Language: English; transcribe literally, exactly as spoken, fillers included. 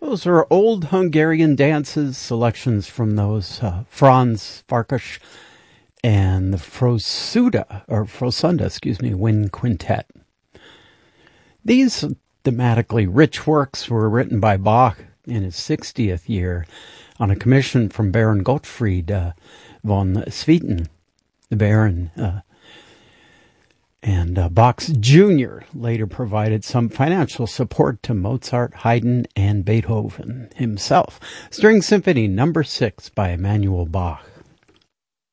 Those are old Hungarian dances, selections from those uh, Franz Farkas and the Frosuda, or Frosunda, excuse me, Wind Quintet. These thematically rich works were written by Bach in his sixtieth year on a commission from Baron Gottfried uh, von Swieten, the Baron. Uh, and uh, Bach's Junior later provided some financial support to Mozart, Haydn, and Beethoven himself. String Symphony Number Six by Emanuel Bach.